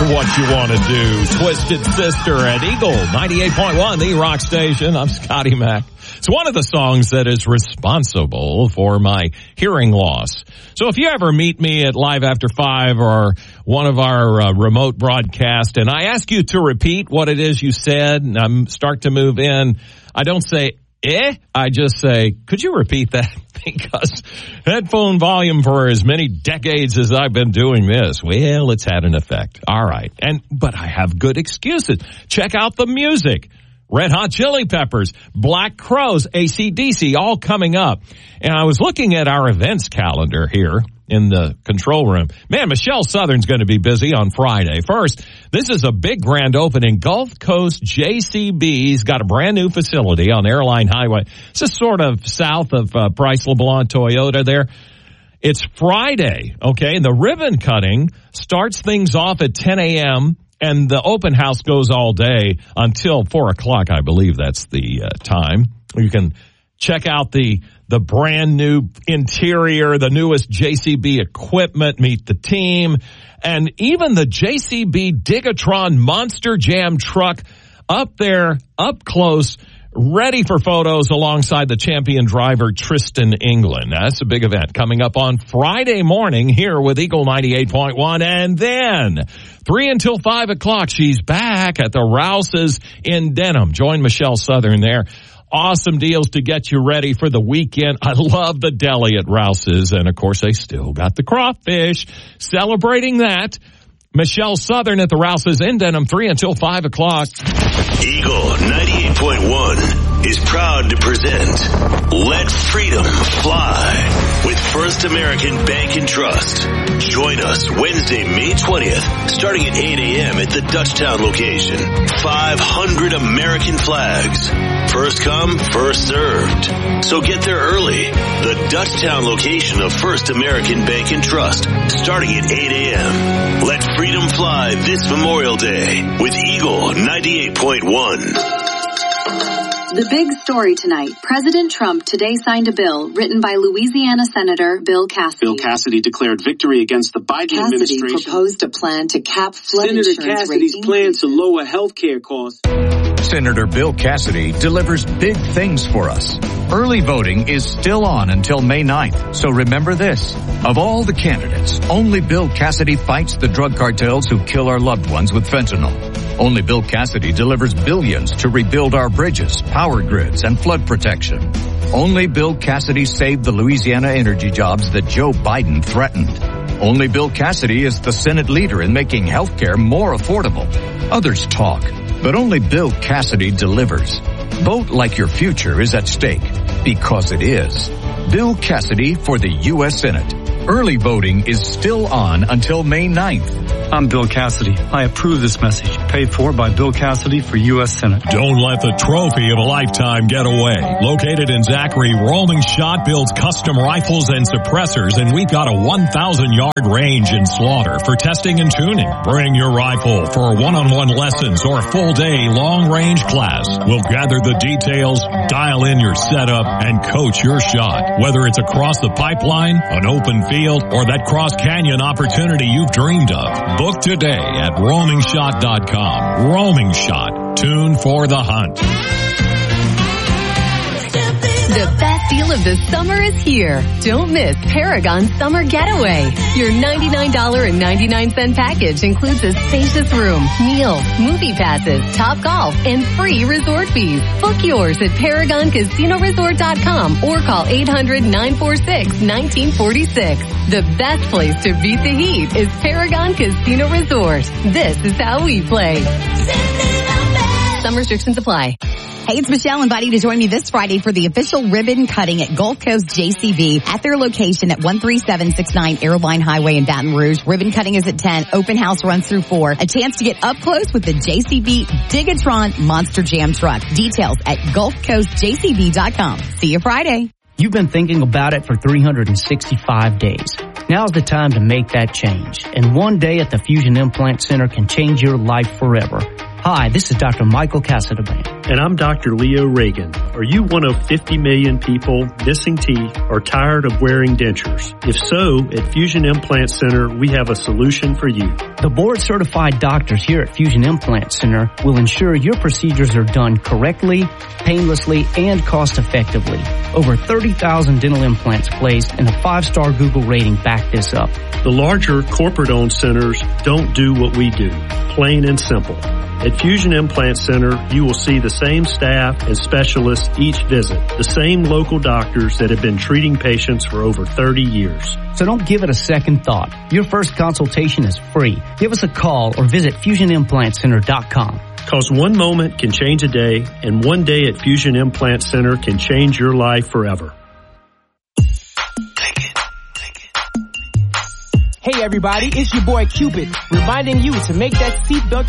what you want to do. Twisted Sister at Eagle 98.1, the rock station. I'm Scotty Mac. It's one of the songs that is responsible for my hearing loss. So if you ever meet me at Live After 5 or one of our remote broadcasts and I ask you to repeat what it is you said and I start to move in, I don't say, I just say, could you repeat that? Because headphone volume for as many decades as I've been doing this, well, it's had an effect. All right. But I have good excuses. Check out the music. Red Hot Chili Peppers, Black Crowes, AC/DC, all coming up. And I was looking at our events calendar here in the control room. Man, Michelle Southern's going to be busy on Friday. First, this is a big grand opening. Gulf Coast JCB's got a brand new facility on Airline Highway. This is sort of south of Price LeBlanc Toyota there. It's Friday, okay? The ribbon cutting starts things off at 10 a.m., and the open house goes all day until 4 o'clock, I believe that's the time. You can check out the brand new interior, the newest JCB equipment, meet the team, and even the JCB Digatron Monster Jam truck up there, up close, ready for photos alongside the champion driver Tristan England. That's a big event coming up on Friday morning here with Eagle 98.1. And then 3 until 5 o'clock, she's back at the Rouse's in Denham. Join Michelle Southern there. Awesome deals to get you ready for the weekend. I love the deli at Rouse's. And, of course, they still got the crawfish. Celebrating that. Michelle Southern at the Rouse's in Denham, 3 until 5 o'clock. Eagle 98.1 is proud to present Let Freedom Fly with First American Bank and Trust. Join us Wednesday, May 20th, starting at 8 a.m. at the Dutchtown location. 500 American flags. First come, first served. So get there early. The Dutchtown location of First American Bank and Trust, starting at 8 a.m. Let freedom fly this Memorial Day with Eagle 98.1. The big story tonight. President Trump today signed a bill written by Louisiana Senator Bill Cassidy. Bill Cassidy declared victory against the Biden administration. Cassidy proposed a plan to cap flood Senator insurance Cassidy's plan to lower health care costs. Senator Bill Cassidy delivers big things for us. Early voting is still on until May 9th, so remember this. Of all the candidates, only Bill Cassidy fights the drug cartels who kill our loved ones with fentanyl. Only Bill Cassidy delivers billions to rebuild our bridges, power grids, and flood protection. Only Bill Cassidy saved the Louisiana energy jobs that Joe Biden threatened. Only Bill Cassidy is the Senate leader in making health care more affordable. Others talk, but only Bill Cassidy delivers. Vote like your future is at stake, because it is. Bill Cassidy for the U.S. Senate. Early voting is still on until May 9th. I'm Bill Cassidy. I approve this message. Paid for by Bill Cassidy for U.S. Senate. Don't let the trophy of a lifetime get away. Located in Zachary, Rolling Shot builds custom rifles and suppressors, and we've got a 1,000-yard range in Slaughter for testing and tuning. Bring your rifle for one-on-one lessons or a full-day long-range class. We'll gather the details, dial in your setup, and coach your shot. Whether it's across the pipeline, an open field, or that cross-canyon opportunity you've dreamed of. Book today at roamingshot.com. Roaming Shot. Tune for the hunt. The best deal of the summer is here. Don't miss Paragon Summer Getaway. Your $99.99 package includes a spacious room, meals, movie passes, Top Golf, and free resort fees. Book yours at ParagonCasinoResort.com or call 800-946-1946. The best place to beat the heat is Paragon Casino Resort. This is how we play. Some restrictions apply. Hey, it's Michelle inviting you to join me this Friday for the official ribbon cutting at Gulf Coast JCB at their location at 13769 Airline Highway in Baton Rouge. Ribbon cutting is at 10. Open house runs through 4. A chance to get up close with the JCB Digatron Monster Jam truck. Details at GulfCoastJCB.com. See you Friday. You've been thinking about it for 365 days. Now's the time to make that change. And one day at the Fusion Implant Center can change your life forever. Hi, this is Dr. Michael Casadaband. And I'm Dr. Leo Reagan. Are you one of 50 million people missing teeth or tired of wearing dentures? If so, at Fusion Implant Center, we have a solution for you. The board-certified doctors here at Fusion Implant Center will ensure your procedures are done correctly, painlessly, and cost-effectively. Over 30,000 dental implants placed and a 5-star Google rating back this up. The larger corporate-owned centers don't do what we do, plain and simple. At Fusion Implant Center, you will see the same staff and specialists each visit, the same local doctors that have been treating patients for over 30 years. So don't give it a second thought. Your first consultation is free. Give us a call or visit FusionImplantCenter.com. Because one moment can change a day, and one day at Fusion Implant Center can change your life forever. Hey everybody, it's your boy Cupid, reminding you to make that seatbelt